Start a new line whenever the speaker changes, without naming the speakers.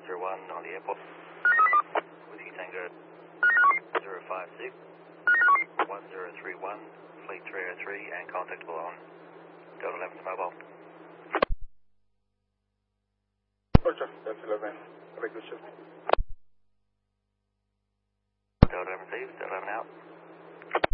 101 on the airport. Whiskey Tango 056 1031, Fleet 303 and contactable on Delta 11 to mobile.
Roger, Delta 11. Have a good shift.
Delta 11 received, Delta 11 out.